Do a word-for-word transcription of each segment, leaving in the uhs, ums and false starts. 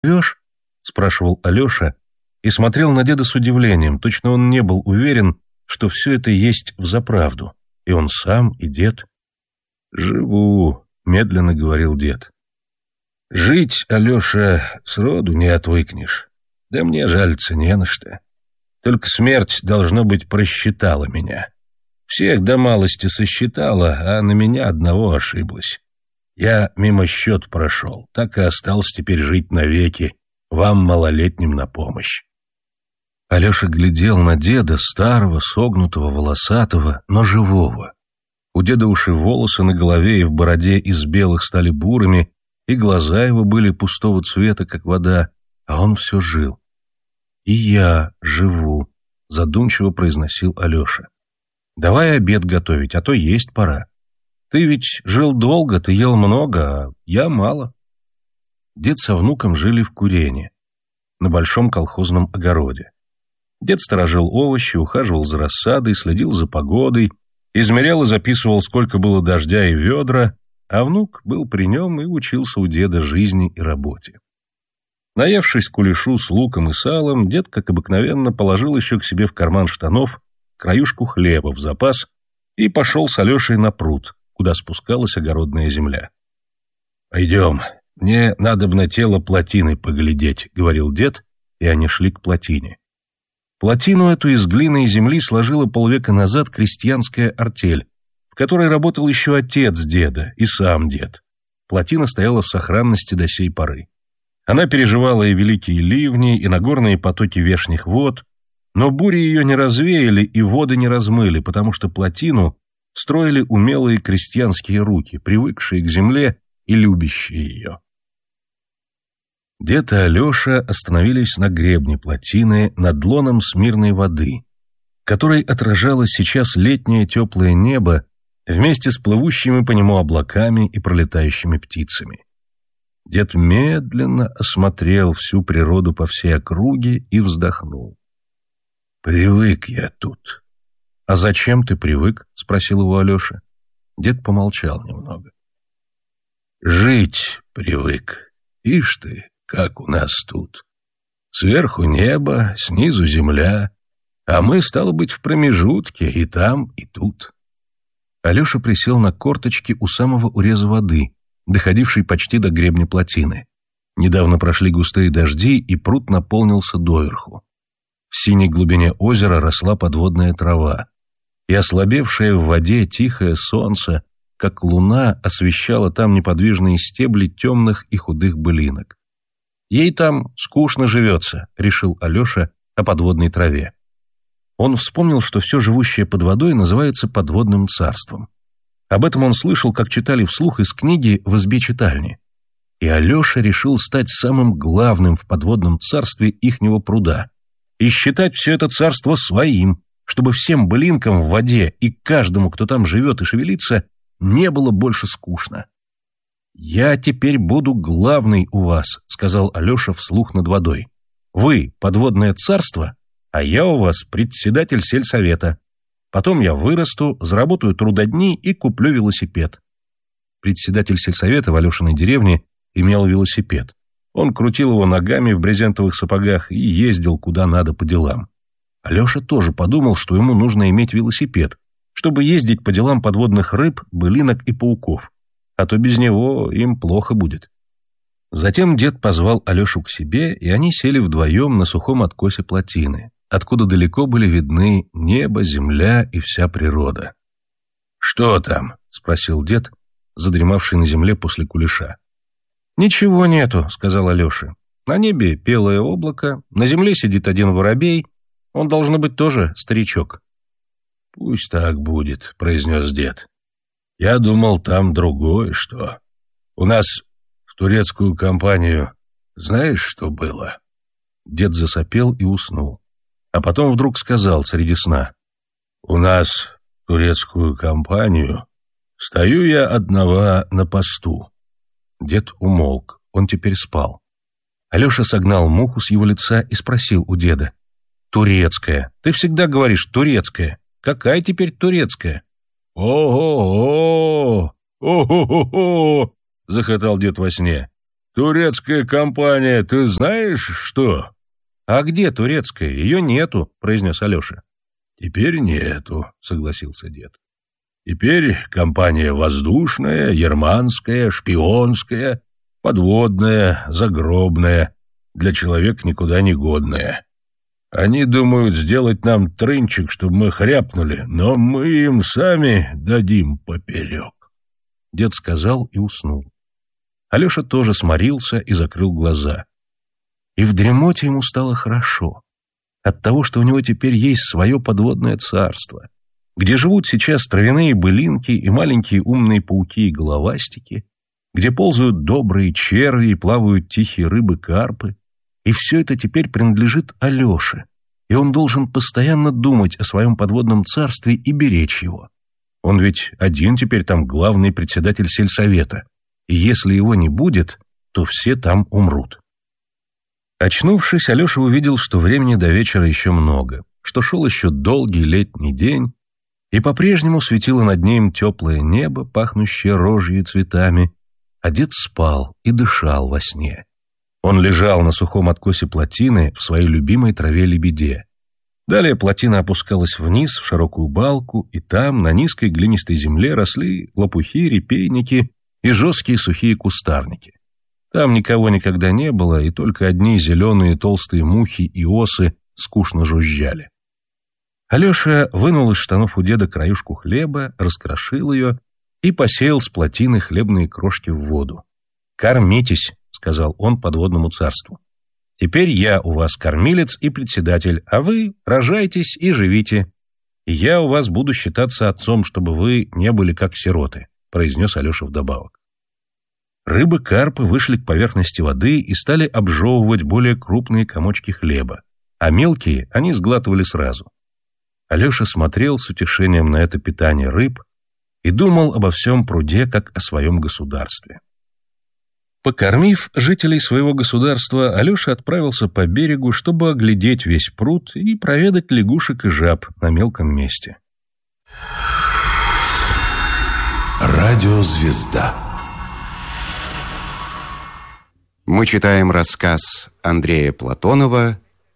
живешь?» — спрашивал Алеша и смотрел на деда с удивлением. Точно он не был уверен, что все это есть взаправду. И он сам, и дед. «Живу», — медленно говорил дед. «Жить, Алеша, сроду не отвыкнешь. Да мне жальца не на что. Только смерть, должно быть, просчитала меня. Всех до малости сосчитала, а на меня одного ошиблась. Я мимо счет прошел, так и остался теперь жить навеки, вам, малолетним, на помощь». Алеша глядел на деда, старого, согнутого, волосатого, но живого. У деда уши, волосы на голове и в бороде из белых стали бурыми, и глаза его были пустого цвета, как вода, а он все жил. «И я живу», — задумчиво произносил Алеша. «Давай обед готовить, а то есть пора. Ты ведь жил долго, ты ел много, а я мало». Дед со внуком жили в Курене, на большом колхозном огороде. Дед сторожил овощи, ухаживал за рассадой, следил за погодой, измерял и записывал, сколько было дождя и ведра, а внук был при нем и учился у деда жизни и работе. Наевшись кулешу с луком и салом, дед, как обыкновенно, положил еще к себе в карман штанов краюшку хлеба в запас и пошел с Алешей на пруд, куда спускалась огородная земля. «Пойдем, мне надо бы на тело плотины поглядеть», — говорил дед, и они шли к плотине. Плотину эту из глины и земли сложила полвека назад крестьянская артель, в которой работал еще отец деда и сам дед. Плотина стояла в сохранности до сей поры. Она переживала и великие ливни, и нагорные потоки вешних вод, но бури ее не развеяли и воды не размыли, потому что плотину строили умелые крестьянские руки, привыкшие к земле и любящие ее. Дед и Алеша остановились на гребне плотины над лоном смирной воды, которой отражалось сейчас летнее теплое небо вместе с плывущими по нему облаками и пролетающими птицами. Дед медленно осмотрел всю природу по всей округе и вздохнул. «Привык я тут». «А зачем ты привык?» — спросил его Алеша. Дед помолчал немного. «Жить привык. Ишь ты, как у нас тут. Сверху небо, снизу земля, а мы, стало быть, в промежутке и там, и тут». Алеша присел на корточки у самого уреза воды, доходившей почти до гребня плотины. Недавно прошли густые дожди, и пруд наполнился доверху. В синей глубине озера росла подводная трава, и ослабевшее в воде тихое солнце, как луна, освещало там неподвижные стебли темных и худых былинок. «Ей там скучно живется», — решил Алеша о подводной траве. Он вспомнил, что все живущее под водой называется подводным царством. Об этом он слышал, как читали вслух из книги в избе читальни. И Алеша решил стать самым главным в подводном царстве ихнего пруда и считать все это царство своим, чтобы всем былинкам в воде и каждому, кто там живет и шевелится, не было больше скучно. «Я теперь буду главный у вас», — сказал Алеша вслух над водой. «Вы — подводное царство, а я у вас председатель сельсовета. Потом я вырасту, заработаю трудодни и куплю велосипед». Председатель сельсовета в Алешиной деревне имел велосипед. Он крутил его ногами в брезентовых сапогах и ездил куда надо по делам. Алеша тоже подумал, что ему нужно иметь велосипед, чтобы ездить по делам подводных рыб, былинок и пауков, а то без него им плохо будет. Затем дед позвал Алешу к себе, и они сели вдвоем на сухом откосе плотины, откуда далеко были видны небо, земля и вся природа. «Что там?» — спросил дед, задремавший на земле после кулеша. «Ничего нету», — сказал Алеша. «На небе белое облако, на земле сидит один воробей, он, должно быть, тоже старичок». «Пусть так будет», — произнес дед. «Я думал, там другое что. У нас в турецкую компанию знаешь, что было?» Дед засопел и уснул. А потом вдруг сказал среди сна: «У нас в турецкую компанию стою я одного на посту». Дед умолк, он теперь спал. Алеша согнал муху с его лица и спросил у деда: «Турецкая, ты всегда говоришь турецкая. Какая теперь турецкая?» «О-о-о! О-о-о!» — захотал дед во сне. Турецкая компания, ты знаешь, что? А где турецкая? Ее нету, произнес Алеша. Теперь нету, согласился дед. Теперь компания воздушная, германская, шпионская, подводная, загробная, для человека никуда не годная. Они думают сделать нам трынчик, чтобы мы хряпнули, но мы им сами дадим поперек. Дед сказал и уснул. Алеша тоже сморился и закрыл глаза. И в дремоте ему стало хорошо. От того, что у него теперь есть свое подводное царство, где живут сейчас травяные былинки и маленькие умные пауки и головастики, где ползают добрые черви и плавают тихие рыбы-карпы, и все это теперь принадлежит Алёше, и он должен постоянно думать о своем подводном царстве и беречь его. Он ведь один теперь там главный председатель сельсовета, и если его не будет, то все там умрут. Очнувшись, Алеша увидел, что времени до вечера еще много, что шел еще долгий летний день, и по-прежнему светило над ним теплое небо, пахнущее рожью и цветами, а дед спал и дышал во сне. Он лежал на сухом откосе плотины в своей любимой траве-лебеде. Далее плотина опускалась вниз в широкую балку, и там, на низкой глинистой земле, росли лопухи, репейники и жесткие сухие кустарники. Там никого никогда не было, и только одни зеленые толстые мухи и осы скучно жужжали. Алеша вынул из штанов у деда краюшку хлеба, раскрошил ее и посеял с плотины хлебные крошки в воду. «Кормитесь», — сказал он подводному царству. «Теперь я у вас кормилец и председатель, а вы рожайтесь и живите. И я у вас буду считаться отцом, чтобы вы не были как сироты», — произнес Алеша вдобавок. Рыбы-карпы вышли к поверхности воды и стали обжевывать более крупные комочки хлеба, а мелкие они сглатывали сразу. Алеша смотрел с утешением на это питание рыб и думал обо всем пруде, как о своем государстве. Покормив жителей своего государства, Алеша отправился по берегу, чтобы оглядеть весь пруд и проведать лягушек и жаб на мелком месте. Радиозвезда. Мы читаем рассказ Андрея Платонова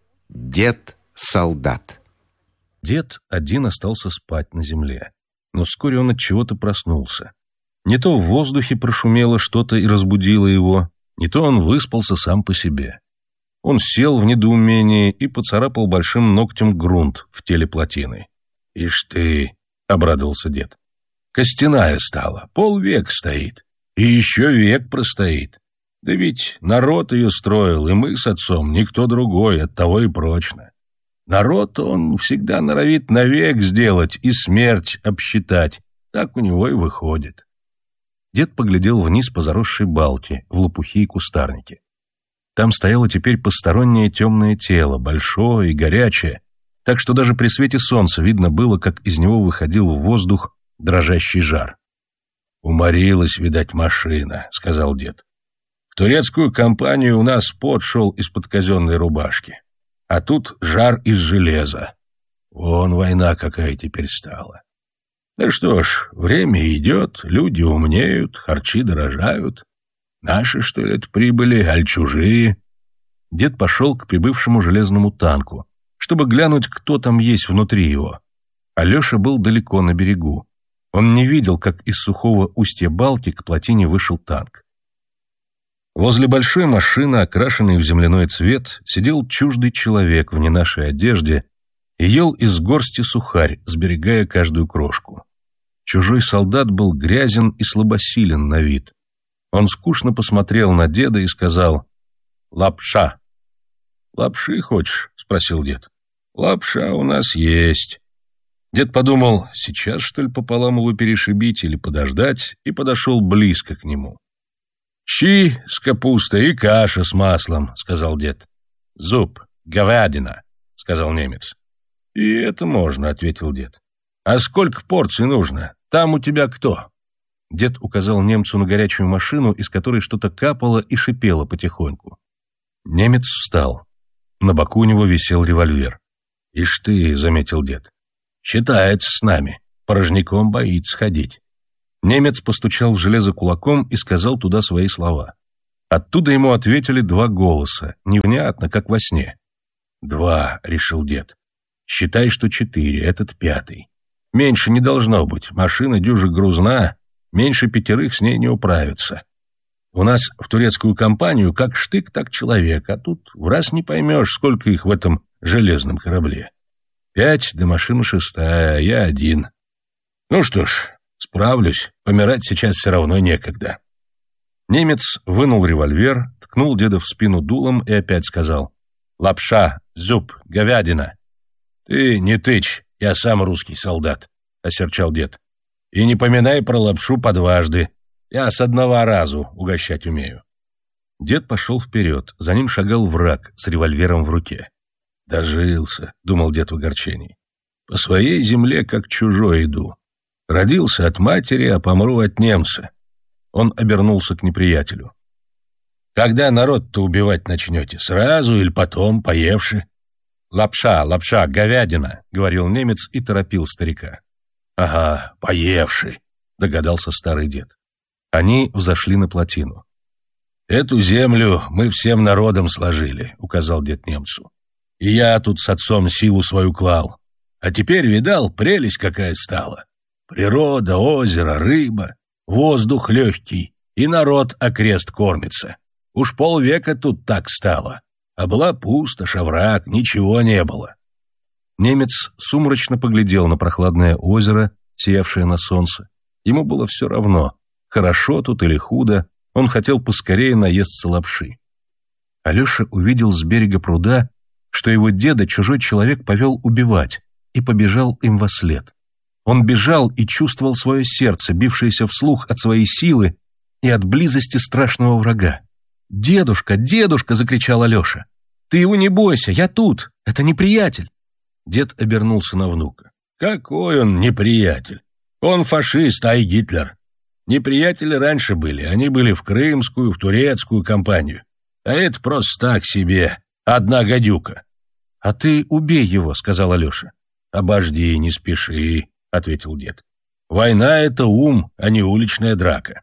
«Дед-солдат». Дед один остался спать на земле, но вскоре он от чего-то проснулся. Не то в воздухе прошумело что-то и разбудило его, не то он выспался сам по себе. Он сел в недоумении и поцарапал большим ногтем грунт в теле плотины. «Ишь ты!» — обрадовался дед. «Костяная стала, полвек стоит, и еще век простоит. Да ведь народ ее строил, и мы с отцом, никто другой, оттого и прочно. Народ он всегда норовит навек сделать и смерть обсчитать, так у него и выходит». Дед поглядел вниз по заросшей балке, в лопухи и кустарники. Там стояло теперь постороннее темное тело, большое и горячее, так что даже при свете солнца видно было, как из него выходил в воздух дрожащий жар. «Уморилась, видать, машина», — сказал дед. «В турецкую компанию у нас пот шел из-под казенной рубашки, а тут жар из железа. Вон война какая теперь стала. Да что ж, время идет, люди умнеют, харчи дорожают. Наши, что ли, это прибыли, аль чужие?» Дед пошел к прибывшему железному танку, чтобы глянуть, кто там есть внутри его. Алеша был далеко на берегу. Он не видел, как из сухого устья балки к плотине вышел танк. Возле большой машины, окрашенной в земляной цвет, сидел чуждый человек в не нашей одежде и ел из горсти сухарь, сберегая каждую крошку. Чужой солдат был грязен и слабосилен на вид. Он скучно посмотрел на деда и сказал: «Лапша». «Лапши хочешь?» — спросил дед. «Лапша у нас есть». Дед подумал, сейчас, что ли, пополам его перешибить или подождать, и подошел близко к нему. «Щи с капустой и каша с маслом», — сказал дед. «Зуб, говядина», — сказал немец. «И это можно», — ответил дед. «А сколько порций нужно? Там у тебя кто?» Дед указал немцу на горячую машину, из которой что-то капало и шипело потихоньку. Немец встал. На боку у него висел револьвер. «Ишь ты», — заметил дед, — «считается с нами, порожняком боится ходить». Немец постучал в железо кулаком и сказал туда свои слова. Оттуда ему ответили два голоса, невнятно, как во сне. «Два», — решил дед. «Считай, что четыре, этот пятый. Меньше не должно быть, машина дюжа грузна, меньше пятерых с ней не управится. У нас в турецкую компанию как штык, так человек, а тут в раз не поймешь, сколько их в этом железном корабле. Пять, да машина шестая, а я один. Ну что ж, справлюсь, помирать сейчас все равно некогда». Немец вынул револьвер, ткнул деда в спину дулом и опять сказал: «Лапша, зуб, говядина». «Ты не тычь, я сам русский солдат», — осерчал дед. «И не поминай про лапшу по дважды. Я с одного разу угощать умею». Дед пошел вперед, за ним шагал враг с револьвером в руке. «Дожился», — думал дед в огорчении. «По своей земле как чужой иду. Родился от матери, а помру от немца». Он обернулся к неприятелю. «Когда народ-то убивать начнете? Сразу или потом, поевши?» «Лапша, лапша, говядина», — говорил немец и торопил старика. «Ага, поевши», — догадался старый дед. Они взошли на плотину. «Эту землю мы всем народом сложили», — указал дед немцу. «И я тут с отцом силу свою клал. А теперь, видал, прелесть какая стала. Природа, озеро, рыба, воздух легкий, и народ окрест кормится. Уж полвека тут так стало. А была пустошь, овраг, ничего не было». Немец сумрачно поглядел на прохладное озеро, сиявшее на солнце. Ему было все равно, хорошо тут или худо, он хотел поскорее наесться лапши. Алеша увидел с берега пруда, что его деда чужой человек повел убивать, и побежал им вослед. Он бежал и чувствовал свое сердце, бившееся вслух от своей силы и от близости страшного врага. «Дедушка, дедушка!» — закричал Алеша. «Ты его не бойся, я тут! Это неприятель!» Дед обернулся на внука. «Какой он неприятель? Он фашист, ай Гитлер! Неприятели раньше были, они были в крымскую, в турецкую компанию. А это просто так себе, одна гадюка». «А ты убей его», — сказал Алеша. «Обожди, не спеши», — ответил дед. «Война — это ум, а не уличная драка».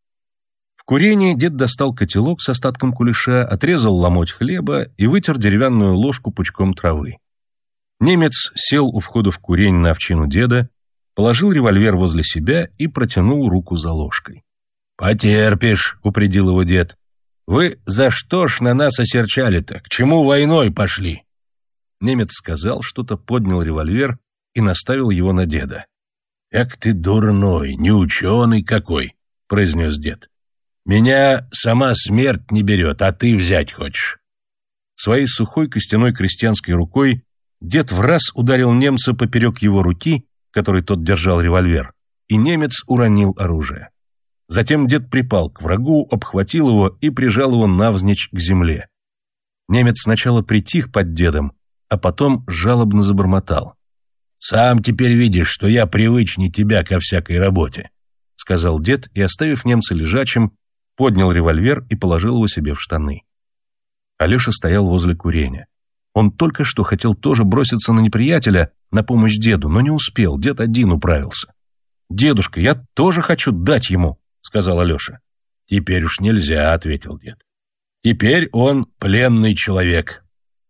В курении дед достал котелок с остатком кулеша, отрезал ломоть хлеба и вытер деревянную ложку пучком травы. Немец сел у входа в курень на овчину деда, положил револьвер возле себя и протянул руку за ложкой. «Потерпишь», — упредил его дед. «Вы за что ж на нас осерчали-то? К чему войной пошли?» Немец сказал что-то, поднял револьвер и наставил его на деда. «Эк ты дурной, неученый какой», — произнес дед. «Меня сама смерть не берет, а ты взять хочешь». Своей сухой костяной крестьянской рукой дед враз ударил немца поперек его руки, которой тот держал револьвер, и немец уронил оружие. Затем дед припал к врагу, обхватил его и прижал его навзничь к земле. Немец сначала притих под дедом, а потом жалобно забормотал. «Сам теперь видишь, что я привычней тебя ко всякой работе», — сказал дед и, оставив немца лежачим, поднял револьвер и положил его себе в штаны. Алеша стоял возле курения. Он только что хотел тоже броситься на неприятеля, на помощь деду, но не успел, дед один управился. «Дедушка, я тоже хочу дать ему», — сказал Алеша. «Теперь уж нельзя», — ответил дед. «Теперь он пленный человек».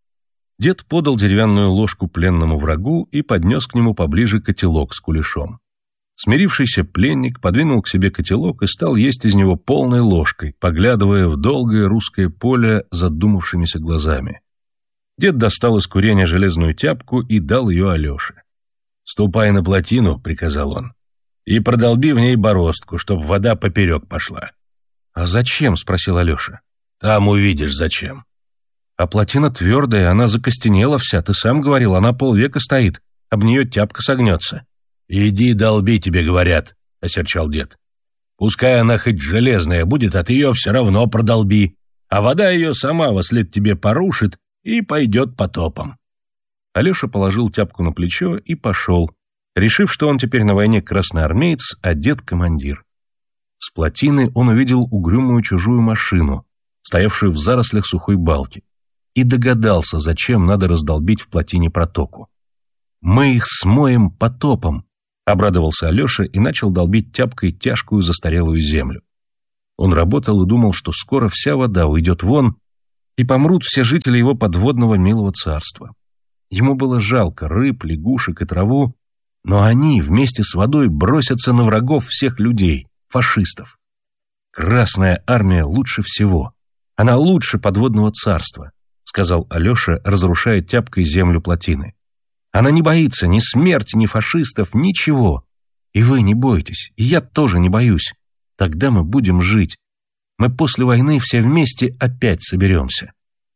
Дед подал деревянную ложку пленному врагу и поднес к нему поближе котелок с кулешом. Смирившийся пленник подвинул к себе котелок и стал есть из него полной ложкой, поглядывая в долгое русское поле задумавшимися глазами. Дед достал из курения железную тяпку и дал ее Алёше. «Ступай на плотину», — приказал он, — «и продолби в ней бороздку, чтоб вода поперек пошла». «А зачем?» — спросил Алеша. «Там увидишь, зачем». «А плотина твердая, она закостенела вся, ты сам говорил, она полвека стоит, об нее тяпка согнется». «Иди долби, тебе говорят», — осерчал дед. «Пускай она хоть железная будет, а ты ее все равно продолби, а вода ее сама вослед тебе порушит и пойдет потопом». Алеша положил тяпку на плечо и пошел, решив, что он теперь на войне красноармеец, а дед командир. С плотины он увидел угрюмую чужую машину, стоявшую в зарослях сухой балки, и догадался, зачем надо раздолбить в плотине протоку. «Мы их смоем потопом», — обрадовался Алеша и начал долбить тяпкой тяжкую застарелую землю. Он работал и думал, что скоро вся вода уйдет вон, и помрут все жители его подводного милого царства. Ему было жалко рыб, лягушек и траву, но они вместе с водой бросятся на врагов всех людей, фашистов. Красная армия лучше всего. Она лучше подводного царства, сказал Алеша, разрушая тяпкой землю плотины. Она не боится ни смерти, ни фашистов, ничего. И вы не бойтесь, и я тоже не боюсь. Тогда мы будем жить. Мы после войны все вместе опять соберемся.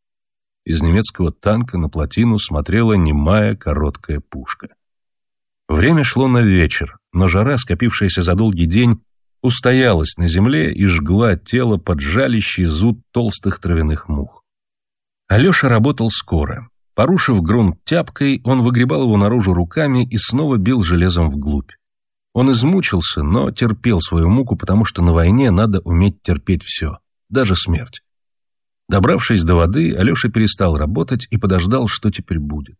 Из немецкого танка на плотину смотрела немая короткая пушка. Время шло на вечер, но жара, скопившаяся за долгий день, устоялась на земле и жгла тело под жалящий зуд толстых травяных мух. Алеша работал скоро. Порушив грунт тяпкой, он выгребал его наружу руками и снова бил железом вглубь. Он измучился, но терпел свою муку, потому что на войне надо уметь терпеть все, даже смерть. Добравшись до воды, Алеша перестал работать и подождал, что теперь будет.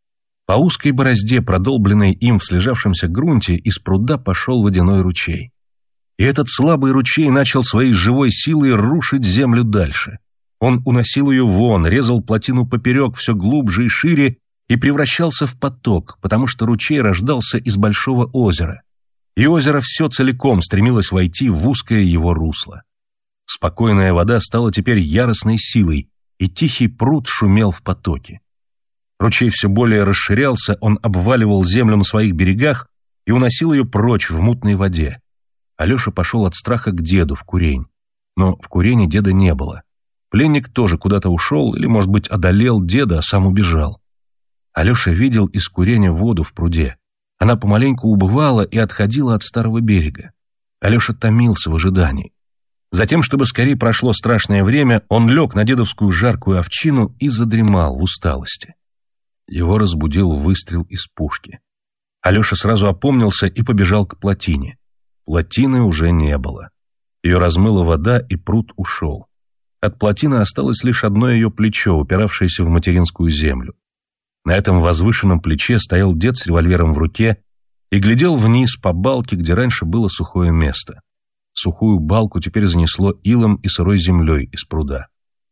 По узкой борозде, продолбленной им в слежавшемся грунте, из пруда пошел водяной ручей. И этот слабый ручей начал своей живой силой рушить землю дальше. Он уносил ее вон, резал плотину поперек все глубже и шире и превращался в поток, потому что ручей рождался из большого озера. И озеро все целиком стремилось войти в узкое его русло. Спокойная вода стала теперь яростной силой, и тихий пруд шумел в потоке. Ручей все более расширялся, он обваливал землю на своих берегах и уносил ее прочь в мутной воде. Алеша пошел от страха к деду в курень. Но в курени деда не было. Пленник тоже куда-то ушел или, может быть, одолел деда, а сам убежал. Алеша видел из курения воду в пруде. Она помаленьку убывала и отходила от старого берега. Алеша томился в ожидании. Затем, чтобы скорее прошло страшное время, он лег на дедовскую жаркую овчину и задремал в усталости. Его разбудил выстрел из пушки. Алеша сразу опомнился и побежал к плотине. Плотины уже не было. Ее размыла вода, и пруд ушел. От плотины осталось лишь одно ее плечо, упиравшееся в материнскую землю. На этом возвышенном плече стоял дед с револьвером в руке и глядел вниз по балке, где раньше было сухое место. Сухую балку теперь занесло илом и сырой землей из пруда.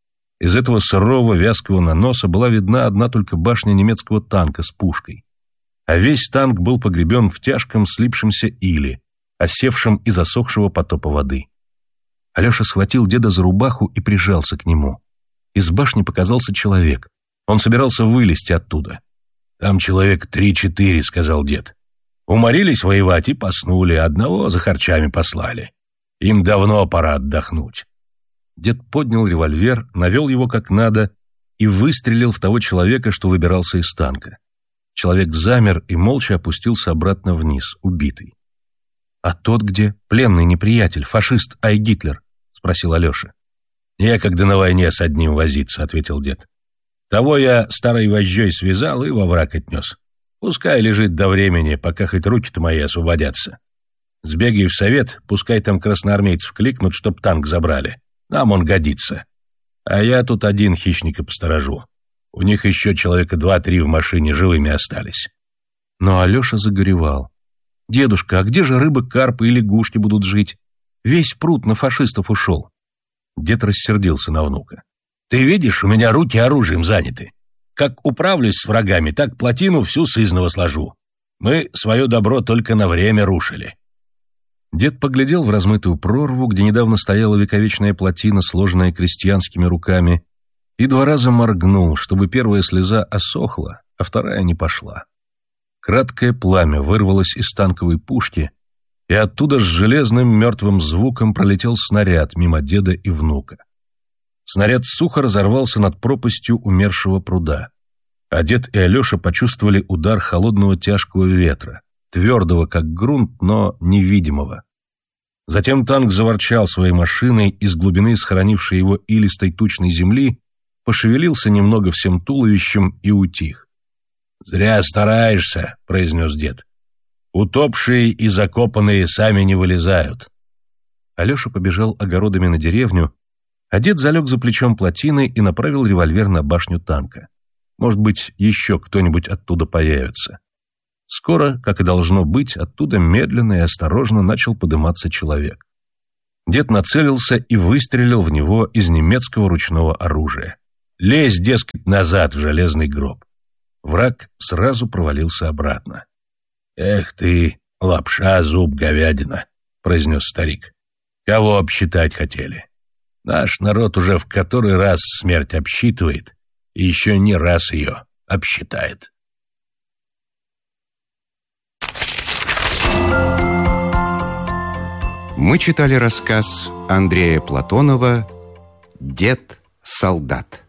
Из этого сырого вязкого наноса была видна одна только башня немецкого танка с пушкой. А весь танк был погребен в тяжком слипшемся иле, осевшем и засохшего потопа воды. Алеша схватил деда за рубаху и прижался к нему. Из башни показался человек. Он собирался вылезти оттуда. «Там человек три-четыре», — сказал дед. «Уморились воевать и поснули, одного за харчами послали. Им давно пора отдохнуть». Дед поднял револьвер, навел его как надо и выстрелил в того человека, что выбирался из танка. Человек замер и молча опустился обратно вниз, убитый. «А тот где? Пленный неприятель, фашист Ай Гитлер?» — спросил Алеша. «Некогда на войне с одним возиться», — ответил дед. «Того я старой вожжой связал и во враг отнес. Пускай лежит до времени, пока хоть руки-то мои освободятся. Сбегай в совет, пускай там красноармейцев кликнут, чтоб танк забрали. Нам он годится. А я тут один хищника посторожу. У них еще человека два-три в машине живыми остались». Но Алеша загоревал. «Дедушка, а где же рыбы, карпы и лягушки будут жить? Весь пруд на фашистов ушел». Дед рассердился на внука. «Ты видишь, у меня руки оружием заняты. Как управлюсь с врагами, так плотину всю сызново сложу. Мы свое добро только на время рушили». Дед поглядел в размытую прорву, где недавно стояла вековечная плотина, сложенная крестьянскими руками, и два раза моргнул, чтобы первая слеза осохла, а вторая не пошла. Краткое пламя вырвалось из танковой пушки, и оттуда с железным мертвым звуком пролетел снаряд мимо деда и внука. Снаряд сухо разорвался над пропастью умершего пруда, а дед и Алеша почувствовали удар холодного тяжкого ветра, твердого, как грунт, но невидимого. Затем танк заворчал своей машиной, из глубины схоронившей его илистой тучной земли, пошевелился немного всем туловищем и утих. «Зря стараешься», — произнес дед. «Утопшие и закопанные сами не вылезают». Алеша побежал огородами на деревню, а дед залег за плечом плотины и направил револьвер на башню танка. Может быть, еще кто-нибудь оттуда появится. Скоро, как и должно быть, оттуда медленно и осторожно начал подниматься человек. Дед нацелился и выстрелил в него из немецкого ручного оружия. «Лезь, дескать, назад в железный гроб». Враг сразу провалился обратно. «Эх ты, лапша, зуб, говядина», — произнес старик. «Кого обсчитать хотели? Наш народ уже в который раз смерть обсчитывает, и еще не раз ее обсчитает». Мы читали рассказ Андрея Платонова «Дед-солдат».